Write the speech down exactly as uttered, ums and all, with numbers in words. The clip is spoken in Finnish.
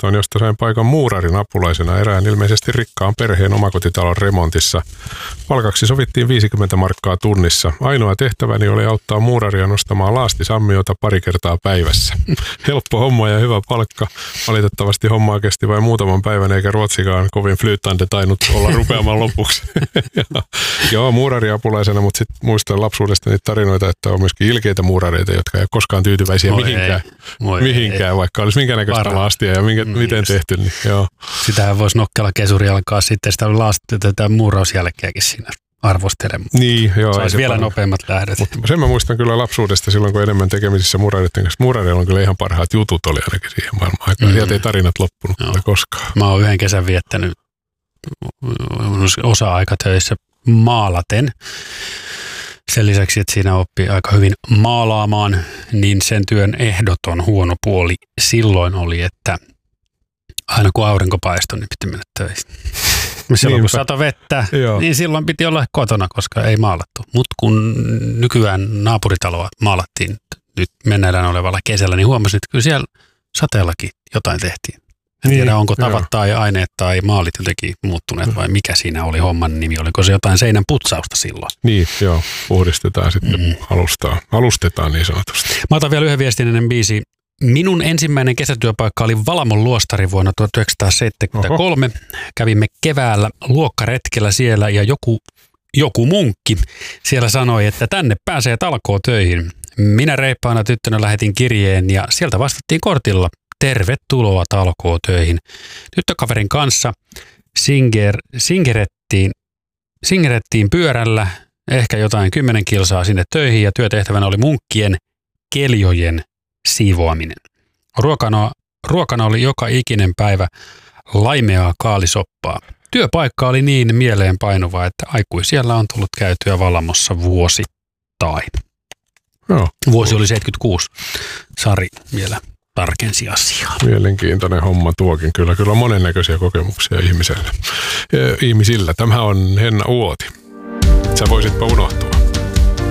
toimistoon, josta sain paikan muurarin apulaisena erään ilmeisesti rikkaan perheen omakotitalon remontissa. Palkaksi sovittiin viisikymmentä markkaa tunnissa. Ainoa tehtäväni oli auttaa muuraria nostamaan laastisammiota pari kertaa päivässä. Helppo homma ja hyvä palkka. Valitettavasti hommaa kesti vain muutaman päivän, eikä ruotsikaan kovin flyyttande tainnut olla rupeamaan lopuksi. Joo, muurariapulaisena, mutta sitten muistan lapsuudesta niitä tarinoita, että on myöskin ilkeitä muurareita, jotka ei ole koskaan tyytyväisiä Moi mihinkään, ei. mihinkään ei. Vaikka olisi minkä näköistä laastia ja minkä, mm, miten just. tehty. Niin, joo. Sitähän voisi nokkela kesuri alkaa sitten sitä laastia tätä muurausjälkeäkin siinä arvostelemaan. Niin, joo. Saisi vielä paljon nopeammat lähdöt. Mutta sen mä muistan kyllä lapsuudesta silloin, kun enemmän tekemisissä muurareiden kanssa. Muurareilla on kyllä ihan parhaat jutut oli ainakin siihen maailman aikaan. Mm. Sieltä ei tarinat loppunut kyllä koskaan. Mä oon yhden kesän viettänyt osa-aikatöissä maalaten. Sen lisäksi, että siinä oppii aika hyvin maalaamaan, niin sen työn ehdoton huono puoli silloin oli, että aina kun aurinko paistoi, niin piti mennä töihin. Silloin kun sato vettä, Joo. niin silloin piti olla kotona, koska ei maalattu. Mutta kun nykyään naapuritaloa maalattiin nyt meneillään olevalla kesällä, niin huomasin, että kyllä siellä sateellakin jotain tehtiin. En niin, tiedä, onko tavat tai aineet tai maalit jotenkin muuttuneet vai mikä siinä oli homman nimi. Oliko se jotain seinän putsausta silloin? Niin, joo. Puhdistetaan sitten mm. alustaa. Alustetaan niin sanotusti. Mä otan vielä yhden viestin ennen biisi. Minun ensimmäinen kesätyöpaikka oli Valamon luostari vuonna tuhatyhdeksänsataaseitsemänkymmentäkolme. Oho. Kävimme keväällä luokkaretkellä siellä ja joku, joku munkki siellä sanoi, että tänne pääsee talkoo töihin. Minä reippaana tyttönä lähetin kirjeen ja sieltä vastattiin kortilla. Tervetuloa talkootöihin. Tyttökaverin kanssa singer, singerettiin, singerettiin pyörällä, ehkä jotain kymmenen kilsaa sinne töihin ja työtehtävänä oli munkkien keljojen siivoaminen. Ruokana, ruokana oli joka ikinen päivä laimeaa kaalisoppaa. Työpaikka oli niin mieleenpainuva, että aikuisiellä on tullut käytyä Valamossa vuosittain. Joo. Vuosi oli seitsemänkymmentäkuusi. Sari vielä tarkensi asiaa. Mielenkiintoinen homma tuokin. Kyllä, kyllä on monennäköisiä kokemuksia ihmisellä. ihmisillä. Tämä on Henna Uoti. Sä voisitpa unohtua.